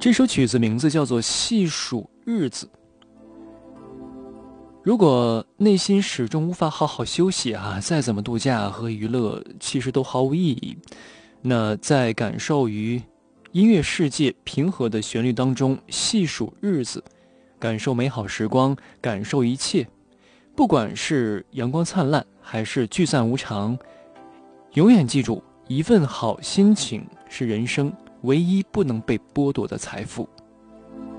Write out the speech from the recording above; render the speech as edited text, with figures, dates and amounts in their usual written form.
这首曲子名字叫做《细数日子》。如果内心始终无法好好休息再怎么度假和娱乐其实都毫无意义。那在感受于音乐世界平和的旋律当中细数日子，感受美好时光，感受一切，不管是阳光灿烂还是聚散无常，永远记住，一份好心情是人生唯一不能被剥夺的财富。